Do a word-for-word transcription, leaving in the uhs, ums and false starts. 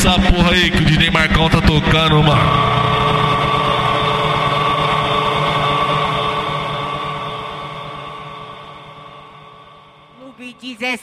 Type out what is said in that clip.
essa porra aí que o D J Marcão tá tocando, mano. No beat dezessete.